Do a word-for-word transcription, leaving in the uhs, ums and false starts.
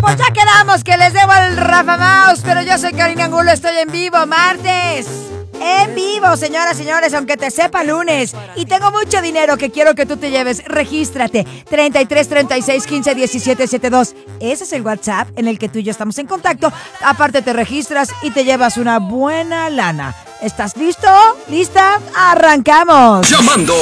Pues ya quedamos que les debo al Rafa Mouse, pero yo soy Karina Angulo, estoy en vivo, martes. En vivo, señoras y señores, aunque te sepa lunes. Y tengo mucho dinero que quiero que tú te lleves. Regístrate. treinta y tres, treinta y seis, quince, diecisiete, setenta y dos. Ese es el WhatsApp en el que tú y yo estamos en contacto. Aparte te registras y te llevas una buena lana. ¿Estás listo? ¿Lista? ¡Arrancamos! Llamando